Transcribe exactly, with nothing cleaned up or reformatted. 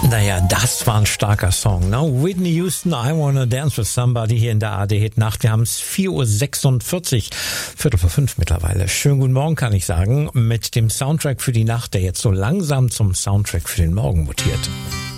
Naja, das war ein starker Song. Ne? Whitney Houston, I Wanna Dance with Somebody hier in der A R D-Hit-Nacht. Wir haben es vier Uhr sechsundvierzig, Viertel vor fünf mittlerweile. Schönen guten Morgen, kann ich sagen, mit dem Soundtrack für die Nacht, der jetzt so langsam zum Soundtrack für den Morgen mutiert.